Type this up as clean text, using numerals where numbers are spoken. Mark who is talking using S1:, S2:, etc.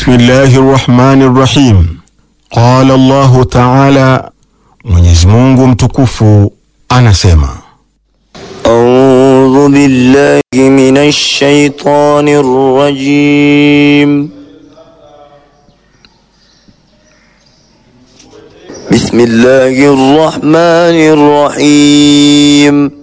S1: Bismillahir Rahmanir Rahim. Qala Allahu Ta'ala, Mwenyezi Mungu mtukufu anasema:
S2: A'udhu billahi minash shaitanir rajim. Bismillahir Rahmanir Rahim.